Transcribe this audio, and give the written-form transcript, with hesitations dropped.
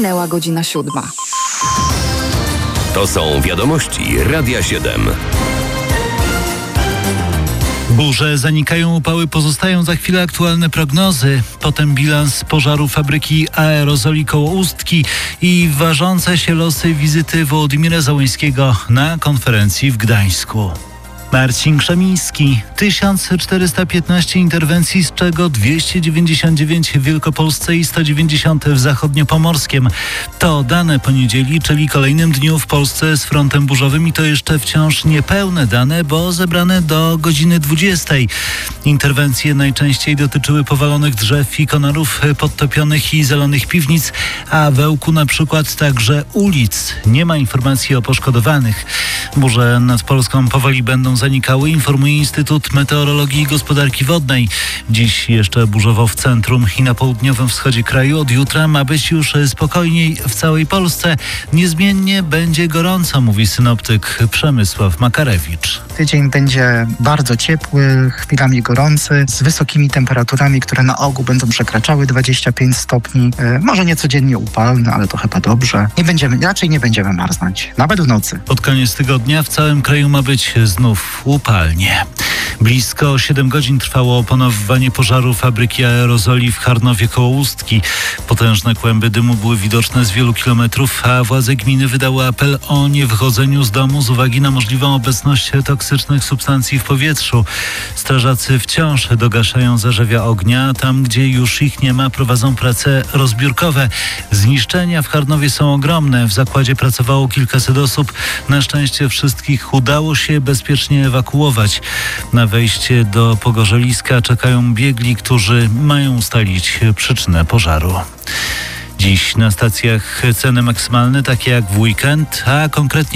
Minęła godzina 7. To są wiadomości Radia 7. Burze zanikają, upały pozostają, za chwilę aktualne prognozy. Potem bilans pożaru fabryki aerozoli koło Ustki i ważące się losy wizyty Wołodymira Zełenskiego na konferencji w Gdańsku. Marcin Krzemiński. 1415 interwencji, z czego 299 w Wielkopolsce i 190 w Zachodniopomorskiem. To dane poniedzieli, czyli kolejnym dniu w Polsce z frontem burzowym, i to jeszcze wciąż niepełne dane, bo zebrane do godziny 20. Interwencje najczęściej dotyczyły powalonych drzew i konarów, podtopionych i zalanych piwnic, a w Ełku na przykład także ulic. Nie ma informacji o poszkodowanych. Burze nad Polską powoli będą zanikały, informuje Instytut Meteorologii i Gospodarki Wodnej. Dziś jeszcze burzowo w centrum i na południowym wschodzie kraju. Od jutra ma być już spokojniej w całej Polsce. Niezmiennie będzie gorąco, mówi synoptyk Przemysław Makarewicz. Tydzień będzie bardzo ciepły, chwilami gorący, z wysokimi temperaturami, które na ogół będą przekraczały 25 stopni. Może nie codziennie upalne, ale to chyba dobrze. Raczej nie będziemy marznąć, nawet w nocy. Pod koniec tygodnia w całym kraju ma być znów upalnie. Blisko 7 godzin trwało opanowywanie pożaru fabryki aerozoli w Charnowie koło Ustki. Potężne kłęby dymu były widoczne z wielu kilometrów, a władze gminy wydały apel o niewychodzeniu z domu z uwagi na możliwą obecność toksycznych substancji w powietrzu. Strażacy wciąż dogaszają zarzewia ognia. Tam, gdzie już ich nie ma, prowadzą prace rozbiórkowe. Zniszczenia w Charnowie są ogromne. W zakładzie pracowało kilkaset osób. Na szczęście wszystkich udało się bezpiecznie ewakuować. Na wejście do pogorzeliska czekają biegli, którzy mają ustalić przyczynę pożaru. Dziś na stacjach ceny maksymalne, takie jak w weekend, a konkretnie